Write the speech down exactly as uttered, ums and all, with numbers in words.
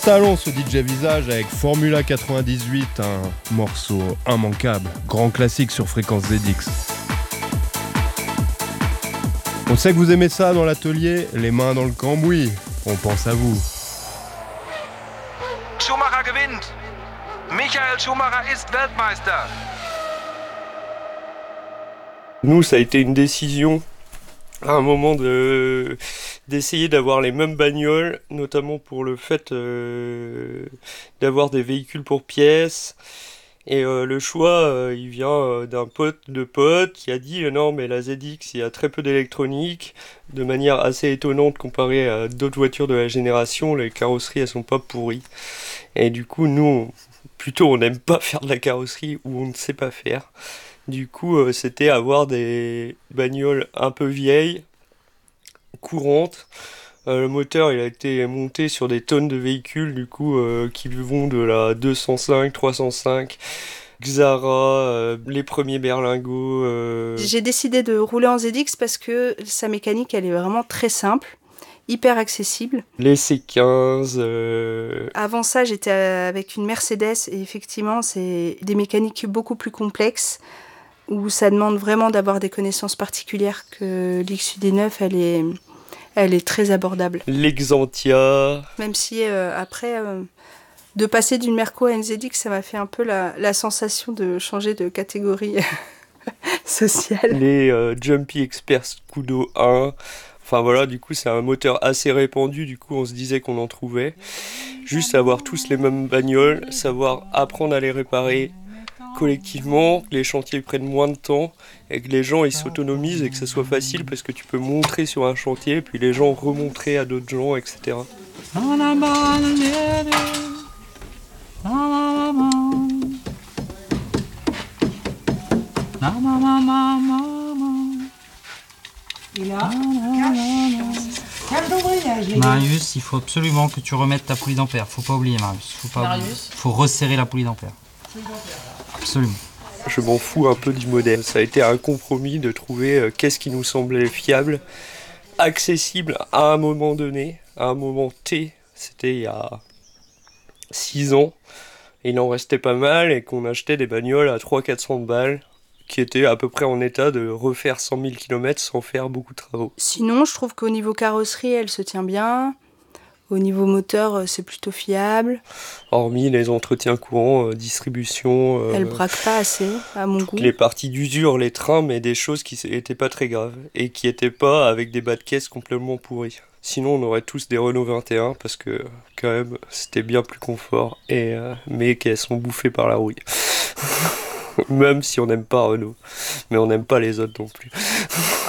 Talons ce D J Visage avec Formula quatre-vingt-dix-huit, un morceau immanquable, grand classique sur Fréquence Z X. On sait que vous aimez ça dans l'atelier, les mains dans le cambouis, on pense à vous. Schumacher gewinnt. Michael Schumacher ist Weltmeister. Nous, ça a été une décision à un moment de d'essayer d'avoir les mêmes bagnoles, notamment pour le fait euh, d'avoir des véhicules pour pièces. Et euh, le choix, euh, il vient euh, d'un pote de pote qui a dit euh, non mais la Z X, il y a très peu d'électronique, de manière assez étonnante comparée à d'autres voitures de la génération, les carrosseries elles sont pas pourries. Et du coup nous, plutôt on n'aime pas faire de la carrosserie ou on ne sait pas faire. Du coup euh, c'était avoir des bagnoles un peu vieilles, courantes. Euh, le moteur il a été monté sur des tonnes de véhicules du coup euh, qui vont de la deux cent cinq, trois cent cinq, Xara, euh, les premiers berlingots. Euh... J'ai décidé de rouler en Z X parce que sa mécanique elle est vraiment très simple, hyper accessible. Les C quinze. Euh... Avant ça j'étais avec une Mercedes et effectivement c'est des mécaniques beaucoup plus complexes où ça demande vraiment d'avoir des connaissances particulières que l'X U D neuf elle est... Elle est très abordable. L'Exantia. Même si euh, après, euh, de passer d'une Merco à une Z X, ça m'a fait un peu la, la sensation de changer de catégorie sociale. Les euh, Jumpy Express Scudo un. Enfin voilà, du coup c'est un moteur assez répandu, du coup on se disait qu'on en trouvait. Juste avoir tous les mêmes bagnoles, savoir apprendre à les réparer collectivement, que les chantiers prennent moins de temps et que les gens ils s'autonomisent et que ça soit facile parce que tu peux montrer sur un chantier puis les gens remontrer à d'autres gens, et cetera. Et là, cache d'embrayage, les gars. Marius, il faut absolument que tu remettes ta poulie d'ampère. Faut pas oublier, Marius. Faut pas Marius. oublier. Faut resserrer la poulie d'ampère. Absolument. Je m'en fous un peu du modèle. Ça a été un compromis de trouver euh, qu'est-ce qui nous semblait fiable, accessible à un moment donné, à un moment T. C'était il y a six ans. Et il en restait pas mal et qu'on achetait des bagnoles à trois cents à quatre cents balles qui étaient à peu près en état de refaire cent mille kilomètres sans faire beaucoup de travaux. Sinon, je trouve qu'au niveau carrosserie, elle se tient bien. Au niveau moteur, c'est plutôt fiable. Hormis les entretiens courants, euh, distribution... Euh, elle braque pas assez, à mon goût. Les parties d'usure, les trains, mais des choses qui n'étaient pas très graves. Et qui n'étaient pas avec des bas de caisse complètement pourris. Sinon, on aurait tous des Renault vingt et un, parce que, quand même, c'était bien plus confort. Et, euh, mais qu'elles sont bouffées par la rouille. Même si on n'aime pas Renault. Mais on n'aime pas les autres non plus.